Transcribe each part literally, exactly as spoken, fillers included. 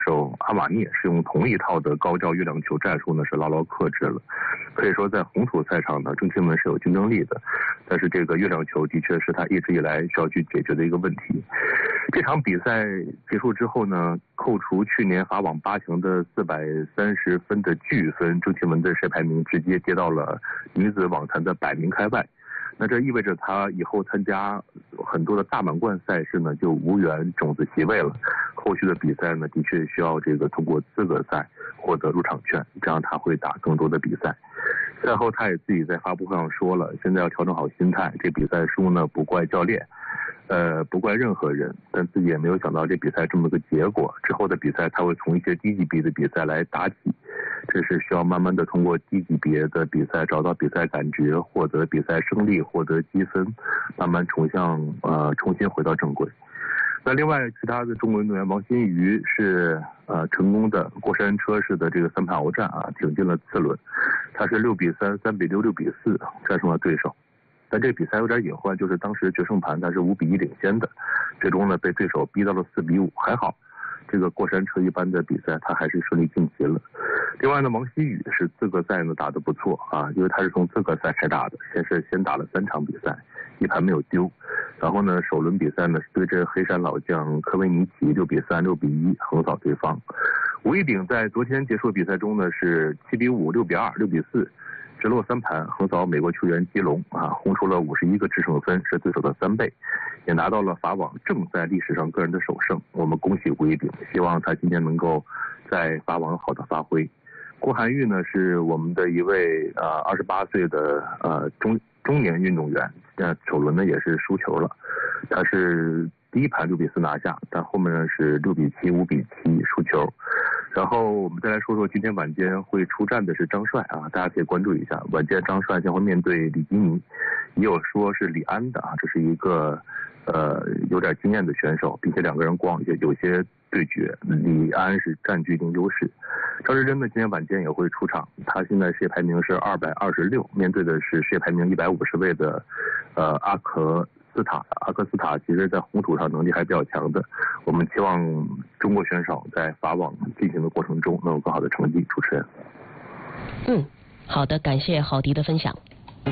手阿瓦涅是用同一套的高吊月亮球战术呢，是牢牢克制了。可以说在红土赛场呢，郑钦文是有竞争力的，但是这个月亮球的确是他一直以来需要去解决的一个问题。这场比赛结束之后呢，扣除去年法网八强的四百三十分的巨分，郑钦文的世界排名直接跌到了女子网坛的百名开外。那这意味着他以后参加很多的大满贯赛事呢，就无缘种子席位了。后续的比赛呢，的确需要这个通过资格赛获得入场券，这样他会打更多的比赛。赛后他也自己在发布会上说了，现在要调整好心态，这比赛输呢不怪教练，呃不怪任何人，但自己也没有想到这比赛这么个结果。之后的比赛他会从一些低级别的比赛来打起，这是需要慢慢的通过低级别的比赛找到比赛感觉，获得比赛胜利，获得积分，慢慢重向呃重新回到正轨。那另外其他的中国运动员王欣瑜是呃成功的过山车式的这个三盘鏖战啊，挺进了次轮，他是六比三、三比六、六比四战胜了对手。但这个比赛有点隐患，就是当时决胜盘他是五比一领先的，最终呢被对手逼到了四比五，还好这个过山车一般的比赛他还是顺利晋级了。另外呢，王希宇是资格赛呢打得不错啊，因为他是从资格赛开打的，先是先打了三场比赛，一盘没有丢。然后呢，首轮比赛呢对阵黑山老将科维尼奇六比三、六比一横扫对方。吴一鼎在昨天结束比赛中呢是七比五、六比二、六比四，直落三盘横扫美国球员基隆啊，轰出了五十一个制胜分，是对手的三倍，也拿到了法网正赛历史上个人的首胜。我们恭喜吴一鼎，希望他今天能够在法网有好的发挥。郭涵玉呢是我们的一位呃二十八岁的呃中中年运动员，呃首轮呢也是输球了，他是第一盘六比四拿下，但后面呢是六比七、五比七输球。然后我们再来说说今天晚间会出战的是张帅啊，大家可以关注一下，晚间张帅将会面对李基尼，也有说是李安的啊，这是一个呃有点经验的选手，并且两个人光有有些对决，李安是占据一定优势。赵志臻呢今天晚间也会出场，他现在世界排名是二百二十六，面对的是世界排名一百五十位的呃阿克斯塔。阿克斯塔其实在红土上能力还是比较强的，我们期望中国选手在法网进行的过程中能有更好的成绩。主持人。 嗯，好的，感谢郝迪的分享。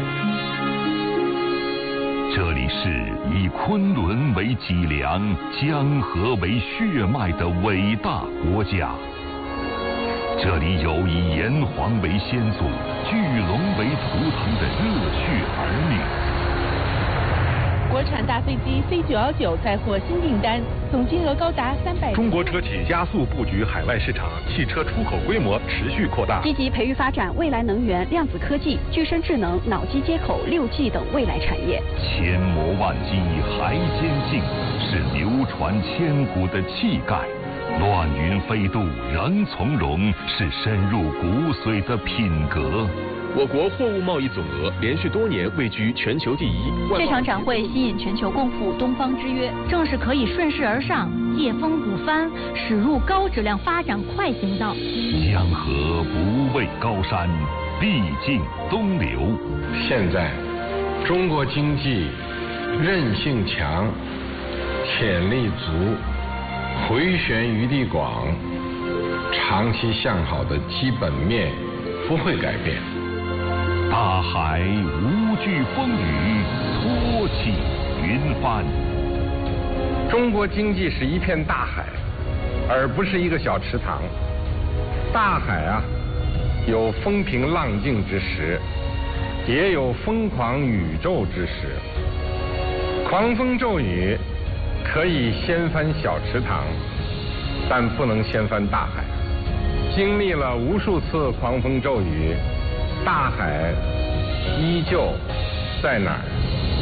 这里是以昆仑为脊梁、江河为血脉的伟大国家。这里有以炎黄为先祖、巨龙为图腾的热血儿女。 国产大飞机 C 九一九再获新订单，总金额高达三百。 中国车企加速布局海外市场，汽车出口规模持续扩大， 积极培育发展未来能源、量子科技、具身智能、脑机接口、六 G 等未来产业。 千磨万击还坚劲，是流传千古的气概；乱云飞渡仍从容，是深入骨髓的品格。 我国货物贸易总额连续多年位居全球第一。 这场展会吸引全球共赴东方之约，正是可以顺势而上，借风鼓帆，驶入高质量发展快行道。 江河不畏高山，必尽东流。 现在，中国经济韧性强，潜力足，回旋余地广，长期向好的基本面不会改变。 大海无惧风雨，托起云帆。 中国经济是一片大海，而不是一个小池塘。大海啊，有风平浪静之时，也有疯狂宇宙之时。狂风骤雨可以掀翻小池塘，但不能掀翻大海。经历了无数次狂风骤雨，大海依旧在哪儿？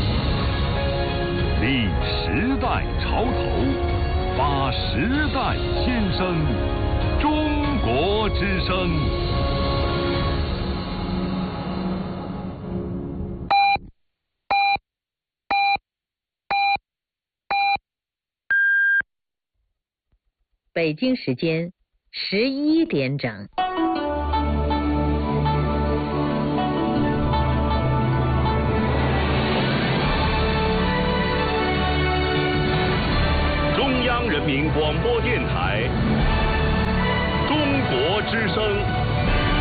立时代潮头，发时代先声，中国之声。 北京时间十一点整。 中央人民广播电台